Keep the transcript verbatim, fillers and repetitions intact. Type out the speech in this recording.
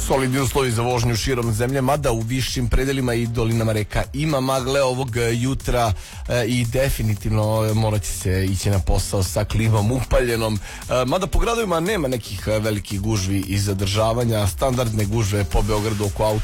Solidni uslovi za vožnju širom zemlje, mada u višim predelima i dolinama reka ima magle ovog jutra e, i definitivno morat će se ići na posao sa klimom upaljenom. E, mada po gradovima nema nekih velikih gužvi i zadržavanja, standardne gužve po Beogradu oko